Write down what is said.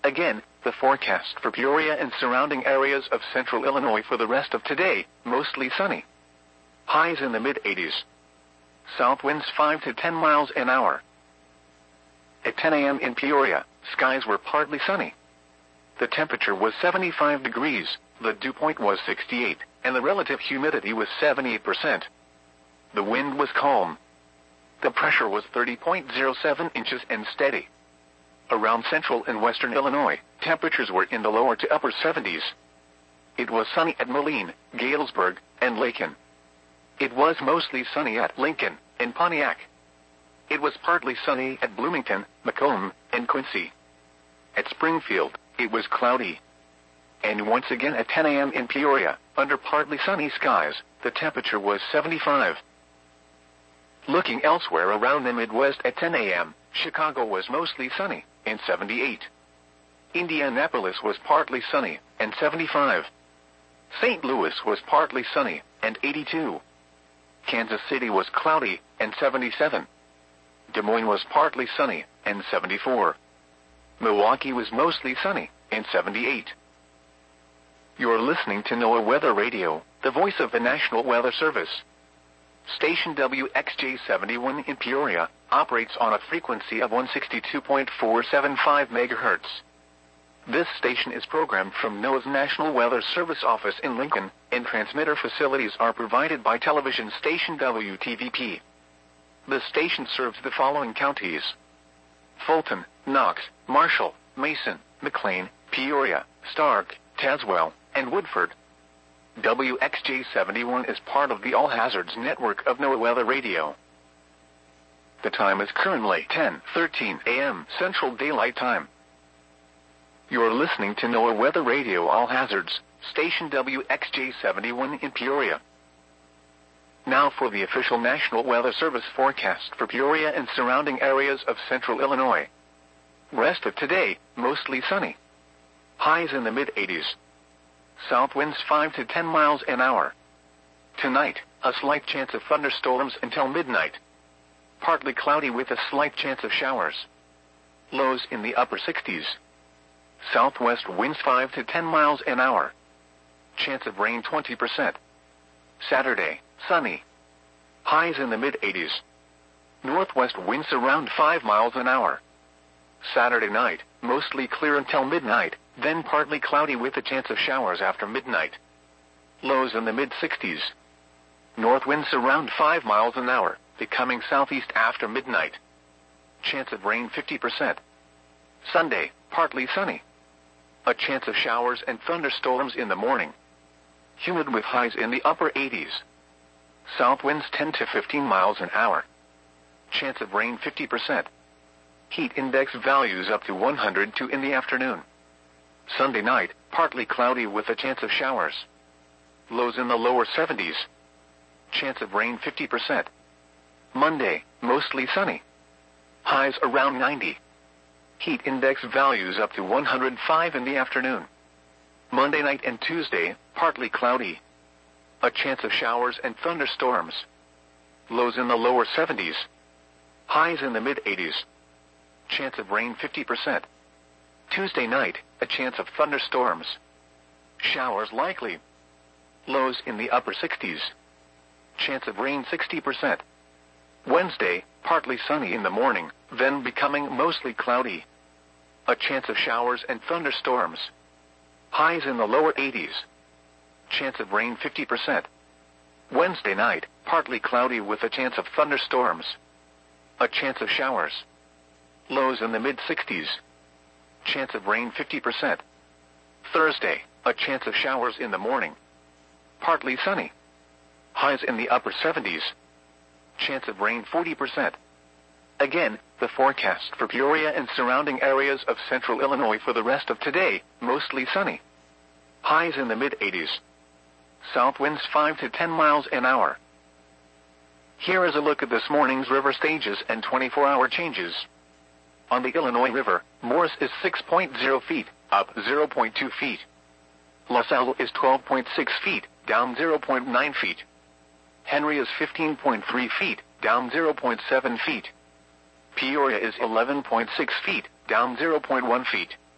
Again, the forecast for Peoria and surrounding areas of central Illinois for the rest of today, mostly sunny. Highs in the mid-80s. South winds 5 to 10 miles an hour. At 10 a.m. in Peoria, skies were partly sunny. The temperature was 75 degrees, the dew point was 68, and the relative humidity was 78%. The wind was calm. The pressure was 30.07 inches and steady. Around central and western Illinois, temperatures were in the lower to upper 70s. It was sunny at Moline, Galesburg, and Lakin. It was mostly sunny at Lincoln and Pontiac. It was partly sunny at Bloomington, Macomb, and Quincy. At Springfield, it was cloudy. And once again at 10 a.m. in Peoria, under partly sunny skies, the temperature was 75. Looking elsewhere around the Midwest at 10 a.m., Chicago was mostly sunny, and 78. Indianapolis was partly sunny, and 75. St. Louis was partly sunny, and 82. Kansas City was cloudy, and 77. Des Moines was partly sunny, and 74. Milwaukee was mostly sunny, and 78. You're listening to NOAA Weather Radio, the voice of the National Weather Service. Station WXJ71 in Peoria operates on a frequency of 162.475 MHz. This station is programmed from NOAA's National Weather Service office in Lincoln, and transmitter facilities are provided by television station WTVP. The station serves the following counties: Fulton, Knox, Marshall, Mason, McLean, Peoria, Stark, Tazewell, and Woodford. WXJ71 is part of the All Hazards network of NOAA Weather Radio. The time is currently 10:13 a.m. Central Daylight Time. You're listening to NOAA Weather Radio All Hazards, station WXJ71 in Peoria. Now for the official National Weather Service forecast for Peoria and surrounding areas of central Illinois. Rest of today, mostly sunny. Highs in the mid-80s. South winds 5 to 10 miles an hour. Tonight, a slight chance of thunderstorms until midnight. Partly cloudy with a slight chance of showers. Lows in the upper 60s. Southwest winds 5 to 10 miles an hour. Chance of rain 20%. Saturday, sunny. Highs in the mid-80s. Northwest winds around 5 miles an hour. Saturday night, mostly clear until midnight, then partly cloudy with a chance of showers after midnight. Lows in the mid-60s. North winds around 5 miles an hour, becoming southeast after midnight. Chance of rain 50%. Sunday, partly sunny. A chance of showers and thunderstorms in the morning. Humid with highs in the upper 80s. South winds 10 to 15 miles an hour. Chance of rain 50%. Heat index values up to 102 in the afternoon. Sunday night, partly cloudy with a chance of showers. Lows in the lower 70s. Chance of rain 50%. Monday, mostly sunny. Highs around 90. Heat index values up to 105 in the afternoon. Monday night and Tuesday, partly cloudy. A chance of showers and thunderstorms. Lows in the lower 70s. Highs in the mid-80s. Chance of rain 50%. Tuesday night, a chance of thunderstorms. Showers likely. Lows in the upper 60s. Chance of rain 60%. Wednesday, partly sunny in the morning, then becoming mostly cloudy. A chance of showers and thunderstorms. Highs in the lower 80s. Chance of rain 50%. Wednesday night, partly cloudy with a chance of thunderstorms. A chance of showers. Lows in the mid-60s. Chance of rain 50%. Thursday, a chance of showers in the morning. Partly sunny. Highs in the upper 70s. Chance of rain 40%. Again, the forecast for Peoria and surrounding areas of central Illinois for the rest of today, mostly sunny. Highs in the mid-80s. South winds 5 to 10 miles an hour. Here is a look at this morning's river stages and 24-hour changes. On the Illinois River, Morris is 6.0 feet, up 0.2 feet. LaSalle is 12.6 feet, down 0.9 feet. Henry is 15.3 feet, down 0.7 feet. Peoria is 11.6 feet, down 0.1 feet.